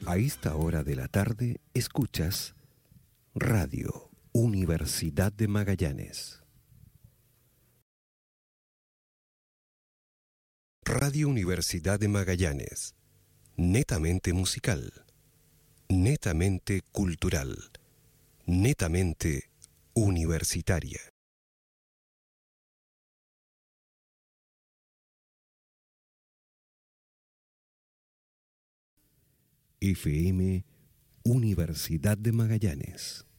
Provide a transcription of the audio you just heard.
A esta hora de la tarde escuchas Radio Universidad de Magallanes. Radio Universidad de Magallanes, netamente musical, netamente cultural, netamente universitaria. FM Universidad de Magallanes.